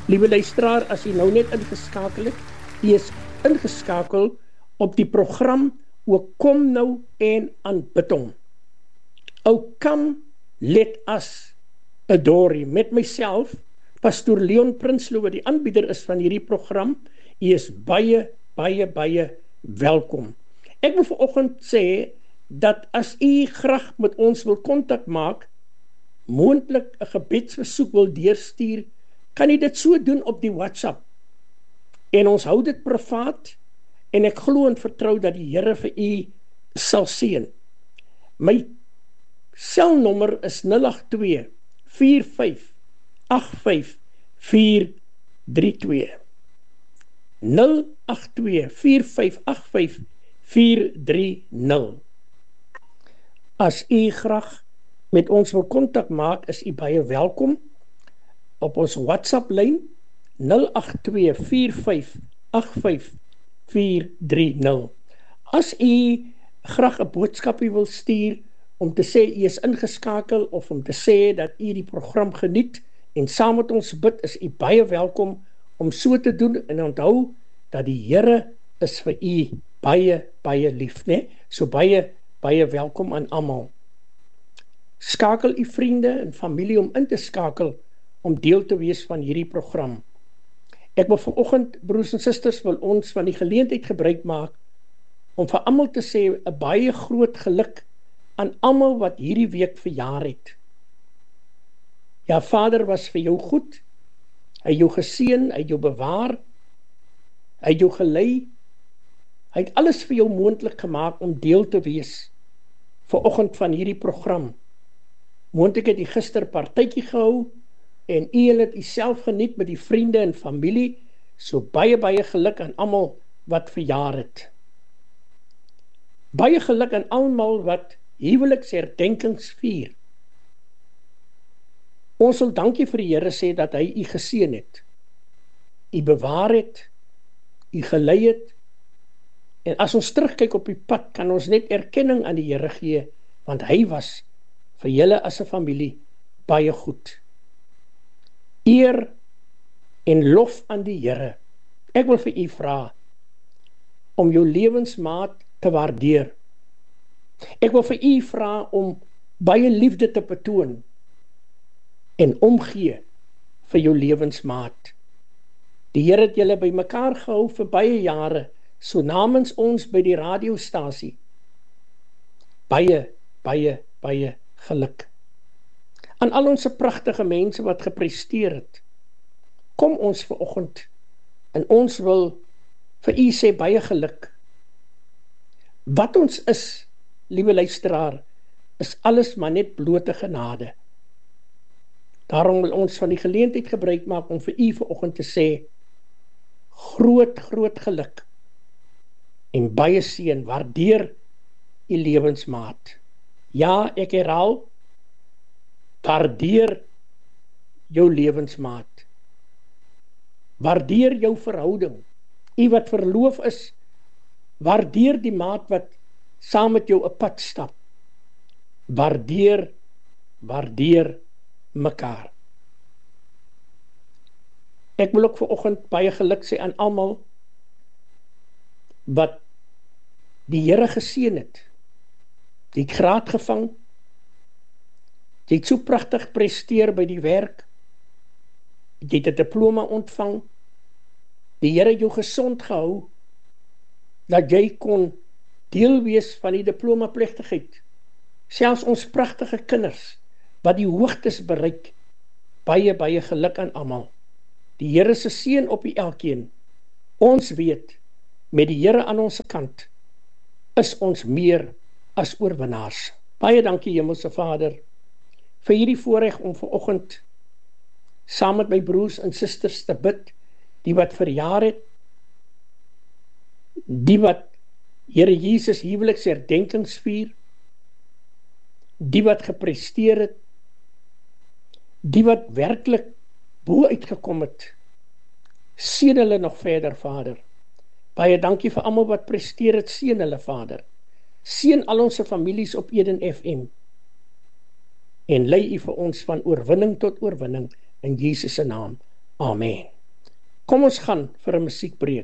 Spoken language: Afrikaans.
Liewe luisteraar, as jy nou net ingeskakel het, jy is ingeskakel op die program O Kom Nou en Aanbid Hom. O Come, Let Us Adore Him. Met myself, Pastoor Leon Prinsloo, wat die aanbieder is van hierdie program. Jy is baie welkom. Ek wil vanoggend sê, dat as u graag met ons wil kontak maak, moontlik 'n gebedsversoek wil deurstuur, kan u dit so doen op die WhatsApp. En ons hou dit privaat, en ek glo en vertrou dat die Here vir u sal seën. My selnommer is 082 45 85 432. 082 45 85 430. As u graag met ons wil kontak maak, is u baie welkom op ons WhatsApp-lyn 082 45 85 430. As u graag 'n boodskapie wil stuur om te sê u is ingeskakel of om te sê dat u die program geniet en saam met ons bid, is u baie welkom om so te doen, en onthou dat die Here is vir u baie lief, né? So baie welkom aan almal. Skakel u vriende en familie om in te skakel om deel te wees van hierdie program. Ek wil vanoggend, broers en susters, wil ons van die geleentheid gebruik maak om vir almal te sê 'n baie groot geluk aan almal wat hierdie week verjaar het. Ja, Vader was vir jou goed. Hy het jou geseën, hy het jou bewaar, hy het jou gelei. Hy het alles vir jou moontlik gemaak om deel te wees vanoggend van hierdie program. Moontlik het jy gister partytjie gehou en u het uself geniet met die vriende en familie. So baie geluk aan almal wat verjaar het. Baie geluk aan almal wat huweliksherdenkings vier. Ons wil dankie vir die Here sê dat hy u geseën het, u bewaar het, u gelei het. En as ons terugkyk op die pad, kan ons net erkenning aan die Here gee, want hy was vir julle as 'n familie baie goed. Eer en lof aan die Here. Ek wil vir u vra om jou lewensmaat te waardeer. Ek wil vir u vra om baie liefde te betoon en omgee vir jou lewensmaat. Die Here het julle by mekaar gehou vir baie jare, so namens ons by die radiostasie. Baie geluk. Aan al ons pragtige mense wat gepresteer het, kom ons vanoggend en ons wil vir u sê baie geluk. Wat ons is, liewe luisteraar, is alles maar net blote genade. Daarom wil ons van die geleentheid gebruik maak om vir u vanoggend te sê, groot geluk en baie seën, waardeer u lewensmaat. Ja, ek herhaal, waardeer jou lewensmaat. Waardeer jou verhouding. U wat verloof is, waardeer die maat wat saam met jou 'n pad stap. Waardeer mekaar. Ek wil ook vanoggend baie geluk sê aan almal wat die Here geseën het. Jy het graad gevang, jy het so pragtig presteer by die werk, jy het 'n diploma ontvang, die Here het jou gesond gehou, dat jy kon deel wees van die diplomaplegtigheid. Selfs ons pragtige kinders, wat die hoogtes bereik, baie geluk aan almal. Die Here se seën op u elkeen. Ons weet, met die Here aan ons kant, is ons meer as oorwinnaars. Baie dankie, Hemelse Vader, vir hierdie voorreg om vanoggend saam met my broers en susters te bid, die wat verjaar het, die wat Here Jesus huweliksherdenkings vier, die wat gepresteer het, die wat werklik bo uitgekom het. Seën hulle nog verder, Vader. Baie dankie vir almal wat presteer het, seën hulle, Vader. Seën al ons families op Eden FM. En lei u vir ons van oorwinning tot oorwinning in Jesus se naam. Amen. Kom ons gaan vir 'n musiekbreek.